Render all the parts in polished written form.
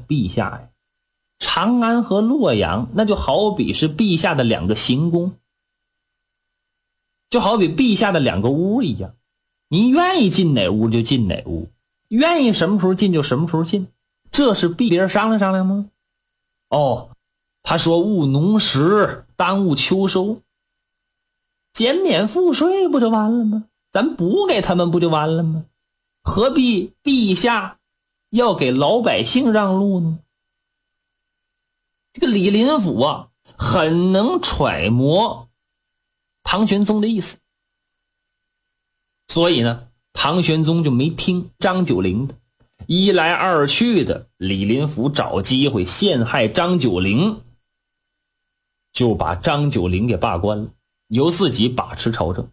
陛下呀，长安和洛阳那就好比是陛下的两个行宫，就好比陛下的两个屋一样，您愿意进哪屋就进哪屋，愿意什么时候进就什么时候进，这是别人商量商量吗？哦，他说务农时，当务秋收，减免赋税不就完了吗？咱补给他们不就完了吗？何必陛下要给老百姓让路呢？这个李林甫啊，很能揣摩唐玄宗的意思，所以呢，唐玄宗就没听张九龄的，一来二去的，李林甫找机会陷害张九龄，就把张九龄给罢官了，由自己把持朝政。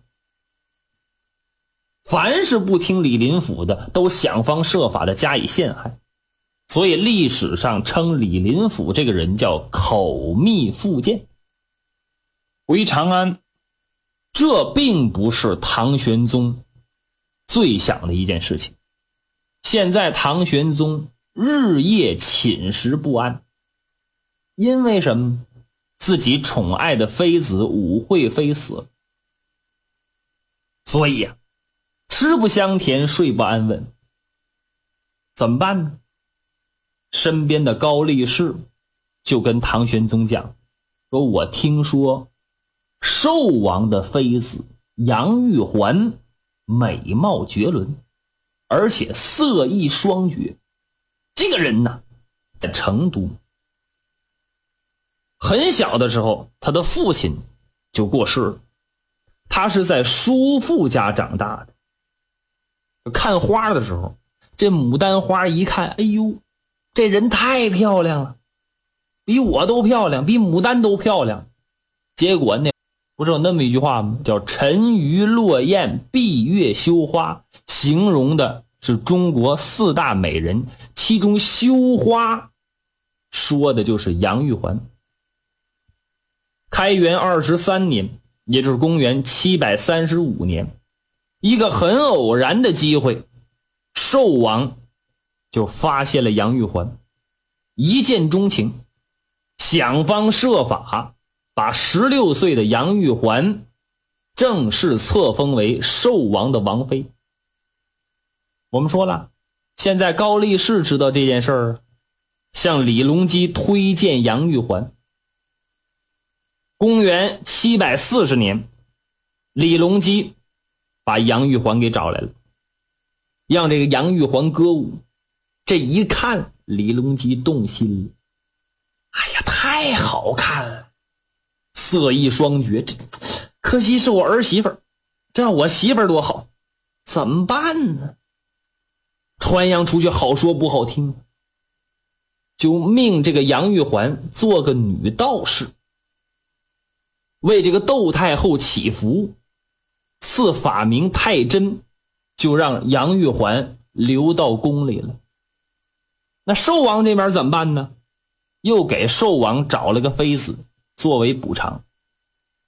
凡是不听李林甫的，都想方设法的加以陷害，所以历史上称李林甫这个人叫口蜜腹剑。回长安，这并不是唐玄宗最想的一件事情。现在唐玄宗日夜寝食不安，因为什么？自己宠爱的妃子武惠妃死了，所以呀，吃不香甜，睡不安稳，怎么办呢？身边的高力士就跟唐玄宗讲，说我听说寿王的妃子杨玉环美貌绝伦，而且色艺双绝，这个人呢，在成都很小的时候，他的父亲就过世了，他是在叔父家长大的。看花的时候，这牡丹花一看，哎呦，这人太漂亮了，比我都漂亮，比牡丹都漂亮。结果呢，不是有那么一句话吗？叫沉鱼落雁，闭月羞花，形容的是中国四大美人，其中羞花说的就是杨玉环。开元23年，也就是公元735年，一个很偶然的机会，寿王就发现了杨玉环，一见钟情，想方设法把16岁的杨玉环正式册封为寿王的王妃。我们说了，现在高力士知道这件事儿，向李隆基推荐杨玉环。公元740年，李隆基把杨玉环给找来了，让这个杨玉环歌舞。这一看，李隆基动心了，哎呀，太好看了，色艺双绝，这可惜是我儿媳妇，这要我媳妇多好，怎么办呢？传扬出去好说不好听，就命这个杨玉环做个女道士，为这个窦太后祈福，赐法名太真，就让杨玉环留到宫里了。那寿王这边怎么办呢？又给寿王找了个妃子作为补偿。